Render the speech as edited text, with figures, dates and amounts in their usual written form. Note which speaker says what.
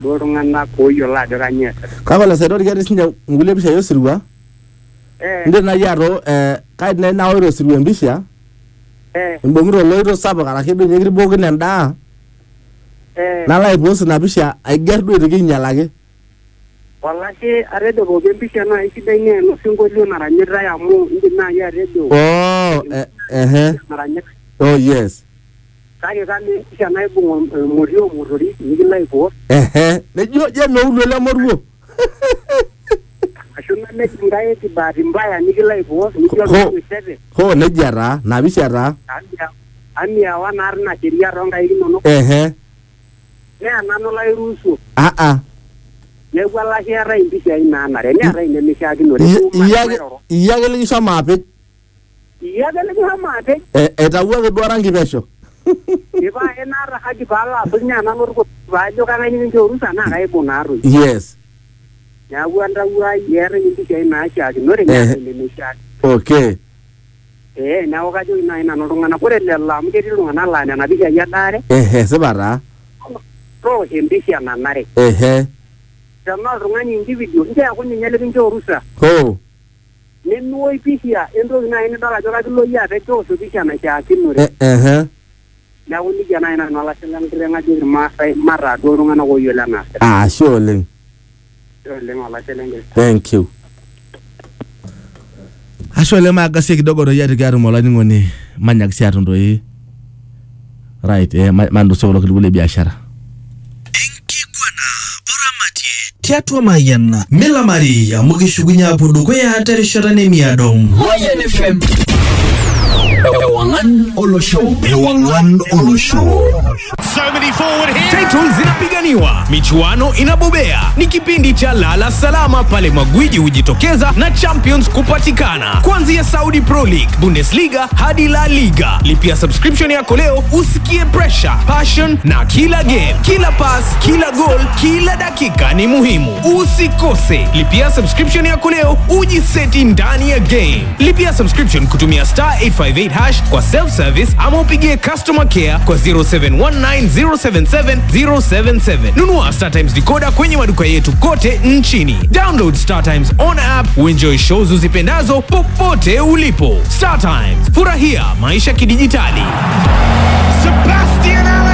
Speaker 1: Dorungana koyola doranye.
Speaker 2: Kakola saidori gari sinja ngule bisha yosirwa. Ndio na yaro kai na oiro sirwa mbisha. Mbongiro loiro saba kana kedo nyegiri bogen enda. Na lai boss na bisha aigerdo iriginyalage.
Speaker 1: Wallahi aredo bogen bisha na isidanye no singolio naranyira ya mu ndina ya redo. Naranyira.
Speaker 2: Oh yes.
Speaker 1: Kage kani bisha na ibungo morio murori nigila ipo.
Speaker 2: Nejo je no ulo moruo.
Speaker 1: Ashuna ngai tibari mbaya nigila ipo nijo nisebe.
Speaker 2: Ho nejara na bishara.
Speaker 1: Ani awana arna kiria ronga iginono. Ne anano la irusu. Ye wala hiara imbisha ina nare ne ara ine misha ginore.
Speaker 2: Iyage le sama ape.
Speaker 1: Iyage le sama ape.
Speaker 2: Etawa ke dorangi besho.
Speaker 1: Iba enara haji bala bunya na norko bajo kana ni njorusa na kai bonaru.
Speaker 2: Yes.
Speaker 1: Ya wanda wa yere imbisha ina sha ginore ne misha.
Speaker 2: Okay.
Speaker 1: Na wakajo ina norongana kore lela mgeri rungana la na bisha ya dare.
Speaker 2: Sebara.
Speaker 1: Pro imbisha na nare. Jamaa rungani individual nje akuni nyele njorusa. Nenu ipisia endo na ina dala joka tulo ya beto so bisha na cha kinure. Na woni jana ina nala selang kirenga jir masai mara dorunga na goyola na.
Speaker 2: Surely.
Speaker 1: Wala selang.
Speaker 2: Thank you. Ashole magasi kidogo ro yati garu mola ngoni manyak siatu ndo yi. Right, mando solo kule biashara.
Speaker 3: Tiatua Mayan, Mela Maria, Mugishugunya Puduko ya Terishorane Miadong.
Speaker 4: Mayan FM. Ewangan Olo Show.
Speaker 5: So many forward here. Titles zinapiganiwa, michuano inabobea. Ni kipindi cha lala salama pale magwiji hujitokeza na champions kupatikana. Kuanzia Saudi Pro League, Bundesliga hadi La Liga. Lipia subscription yako leo usikie pressure, passion na kila game, kila pass, kila goal, kila dakika ni muhimu. Usikose. Lipia subscription yako leo ujiseti ndani ya game. Lipia subscription kutumia *858# kwa self service ama upigie customer care kwa 0719077077. Nunua Star Times decoder kwenye maduka yetu kote nchini. Download Star Times on app, uenjoy shows uzipendazo popote ulipo. Star Times, furahia maisha kidijitali. Sebastian